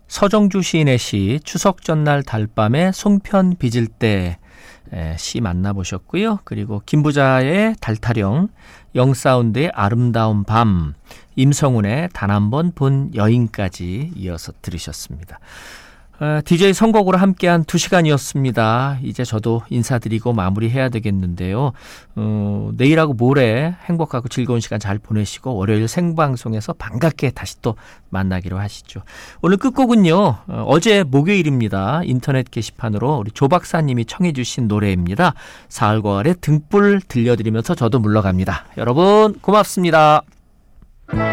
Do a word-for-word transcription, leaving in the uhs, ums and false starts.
서정주 시인의 시 추석 전날 달밤에 송편 빚을 때 시 만나보셨고요. 그리고 김부자의 달타령, 영사운드의 아름다운 밤, 임성훈의 단 한 번 본 여인까지 이어서 들으셨습니다. 어, 디제이 선곡으로 함께한 두 시간이었습니다. 이제 저도 인사드리고 마무리해야 되겠는데요. 어, 내일하고 모레 행복하고 즐거운 시간 잘 보내시고 월요일 생방송에서 반갑게 다시 또 만나기로 하시죠. 오늘 끝곡은요. 어, 어제 목요일입니다. 인터넷 게시판으로 우리 조 박사님이 청해 주신 노래입니다. 사흘과 월의 등불 들려드리면서 저도 물러갑니다. 여러분 고맙습니다.